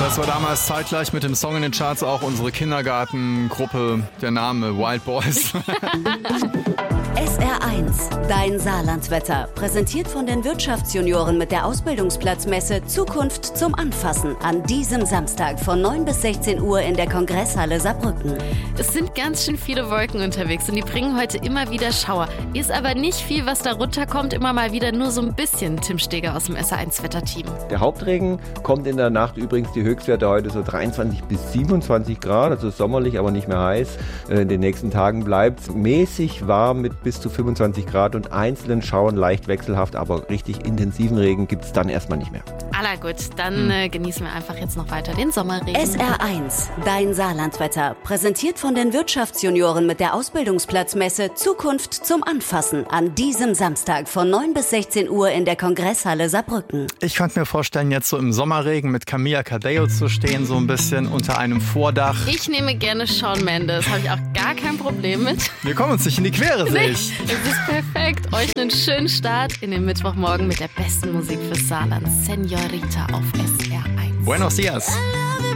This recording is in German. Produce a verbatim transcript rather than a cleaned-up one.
Das war damals zeitgleich mit dem Song in den Charts auch unsere Kindergartengruppe, der Name Wild Boys. S R eins, dein Saarlandwetter. Präsentiert von den Wirtschaftsjunioren mit der Ausbildungsplatzmesse Zukunft zum Anfassen. An diesem Samstag von neun bis sechzehn Uhr in der Kongresshalle Saarbrücken. Es sind ganz schön viele Wolken unterwegs und die bringen heute immer wieder Schauer. Ist aber nicht viel, was da runterkommt. Immer mal wieder nur so ein bisschen. Tim Steger aus dem S R eins Wetterteam. Der Hauptregen kommt in der Nacht, übrigens die Höchstwerte heute so dreiundzwanzig bis siebenundzwanzig Grad, also sommerlich, aber nicht mehr heiß. In den nächsten Tagen bleibt es mäßig warm mit bis zu fünfundzwanzig Grad und einzelnen Schauern leicht wechselhaft, aber richtig intensiven Regen gibt es dann erstmal nicht mehr. Aller gut, dann äh, genießen wir einfach jetzt noch weiter den Sommerregen. S R eins, dein Saarlandwetter. Präsentiert von den Wirtschaftsjunioren mit der Ausbildungsplatzmesse Zukunft zum Anfassen. An diesem Samstag von neun bis sechzehn Uhr in der Kongresshalle Saarbrücken. Ich könnte mir vorstellen, jetzt so im Sommerregen mit Camila Cabello zu stehen, so ein bisschen unter einem Vordach. Ich nehme gerne Shawn Mendes, habe ich auch gar kein Problem mit. Wir kommen uns nicht in die Quere, sehe ich. Es ist perfekt. Euch einen schönen Start in den Mittwochmorgen mit der besten Musik fürs Saarland. Senorita auf S R eins. Buenos dias.